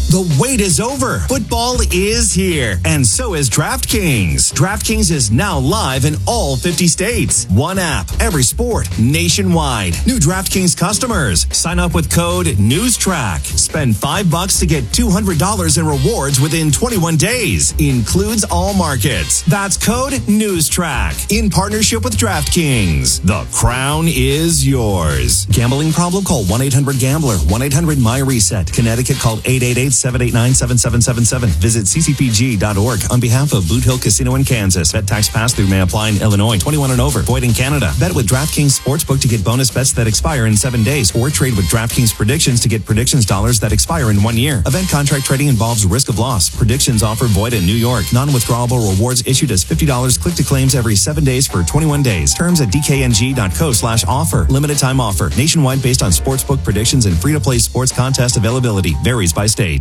The wait is over. Football is here, and so is DraftKings. DraftKings is now live in all 50 states. One app, every sport, nationwide. New DraftKings customers. Sign up with code NEWSTRACK. Spend $5 to get $200 in rewards within 21 days. Includes all markets. That's code NEWSTRACK. In partnership with DraftKings. The crown is yours. Gambling problem? Call 1-800-GAMBLER. 1-800-MY-RESET. Connecticut, call 888-789-7777. Visit ccpg.org on behalf of Boot Hill Casino in Kansas. Bet tax pass-through may apply in Illinois. 21 and over. Void in Canada. Bet with DraftKings Sportsbook to get bonus bets that expire in 7 days, or trade with DraftKings Predictions to get predictions dollars that expire in 1 year. Event contract trading involves risk of loss. Predictions offer void in New York. Non-withdrawable rewards issued as $50 click to claims every 7 days for 21 days. Terms at dkng.co/offer. Limited time offer. Nationwide based on sportsbook predictions and free-to-play sports contest availability. Varies by state.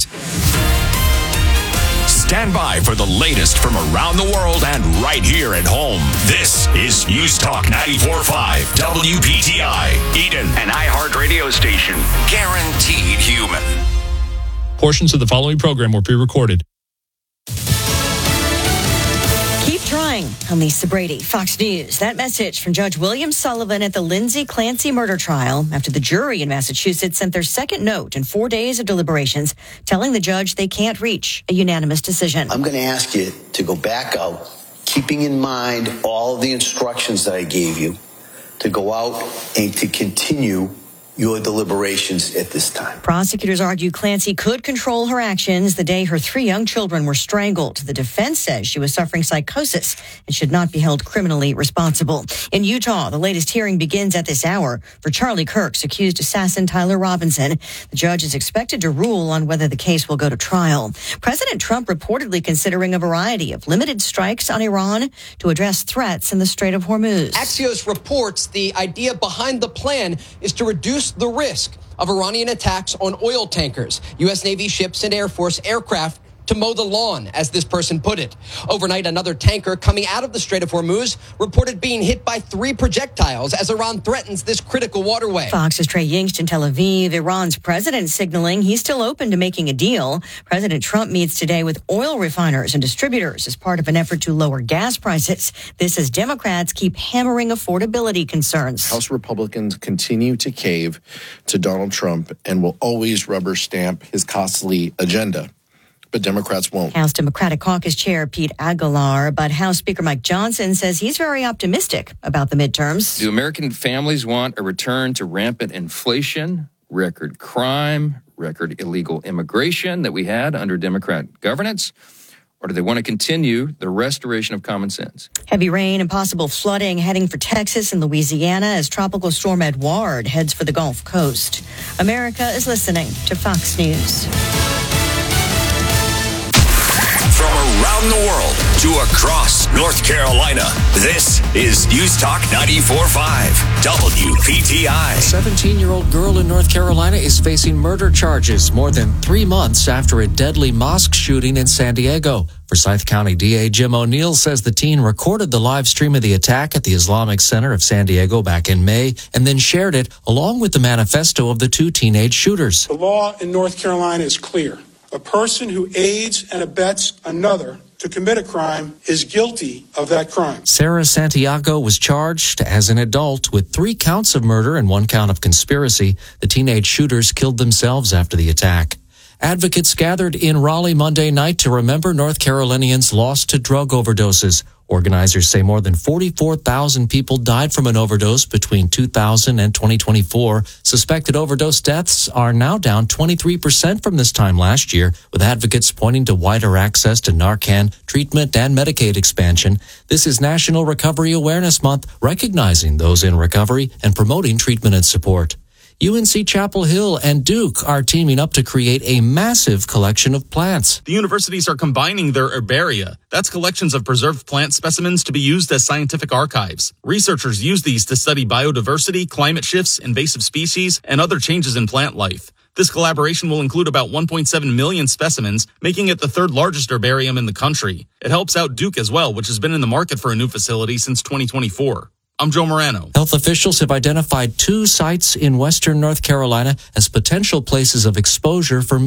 Stand by for the latest from around the world and right here at home. This is News Talk 94.5 WPTI, Eden, an iHeart radio station. Guaranteed human. Portions of the following program were pre-recorded. Keep trying. I'm Lisa Brady, Fox News. That message from Judge William Sullivan at the Lindsay Clancy murder trial after the jury in Massachusetts sent their second note in 4 days of deliberations, telling the judge they can't reach a unanimous decision. I'm going to ask you to go back out, keeping in mind all of the instructions that I gave you, to go out and to continue your deliberations at this time. Prosecutors argue Clancy could control her actions the day her 3 young children were strangled. The defense says she was suffering psychosis and should not be held criminally responsible. In Utah, the latest hearing begins at this hour for Charlie Kirk's accused assassin Tyler Robinson. The judge is expected to rule on whether the case will go to trial. President Trump reportedly considering a variety of limited strikes on Iran to address threats in the Strait of Hormuz. Axios reports the idea behind the plan is to reduce the risk of Iranian attacks on oil tankers, U.S. Navy ships, and Air Force aircraft to mow the lawn, as this person put it. Overnight, another tanker coming out of the Strait of Hormuz reported being hit by 3 projectiles as Iran threatens this critical waterway. Fox's Trey Yingst in Tel Aviv. Iran's president signaling he's still open to making a deal. President Trump meets today with oil refiners and distributors as part of an effort to lower gas prices. This as Democrats keep hammering affordability concerns. House Republicans continue to cave to Donald Trump and will always rubber stamp his costly agenda. But Democrats won't. House Democratic Caucus Chair Pete Aguilar, but House Speaker Mike Johnson says he's very optimistic about the midterms. Do American families want a return to rampant inflation, record crime, record illegal immigration that we had under Democrat governance? Or do they want to continue the restoration of common sense? Heavy rain and possible flooding heading for Texas and Louisiana as Tropical Storm Edouard heads for the Gulf Coast. America is listening to Fox News. From around the world to across North Carolina, this is News Talk 94.5 WPTI. A 17-year-old girl in North Carolina is facing murder charges more than 3 months after a deadly mosque shooting in San Diego. Forsyth County DA Jim O'Neill says the teen recorded the live stream of the attack at the Islamic Center of San Diego back in May and then shared it along with the manifesto of the 2 teenage shooters. The law in North Carolina is clear. A person who aids and abets another to commit a crime is guilty of that crime. Sarah Santiago was charged as an adult with 3 counts of murder and 1 count of conspiracy. The teenage shooters killed themselves after the attack. Advocates gathered in Raleigh Monday night to remember North Carolinians lost to drug overdoses. Organizers say more than 44,000 people died from an overdose between 2000 and 2024. Suspected overdose deaths are now down 23% from this time last year, with advocates pointing to wider access to Narcan treatment and Medicaid expansion. This is National Recovery Awareness Month, recognizing those in recovery and promoting treatment and support. UNC Chapel Hill and Duke are teaming up to create a massive collection of plants. The universities are combining their herbaria. That's collections of preserved plant specimens to be used as scientific archives. Researchers use these to study biodiversity, climate shifts, invasive species, and other changes in plant life. This collaboration will include about 1.7 million specimens, making it the 3rd largest herbarium in the country. It helps out Duke as well, which has been in the market for a new facility since 2024. I'm Joe Morano. Health officials have identified 2 sites in western North Carolina as potential places of exposure for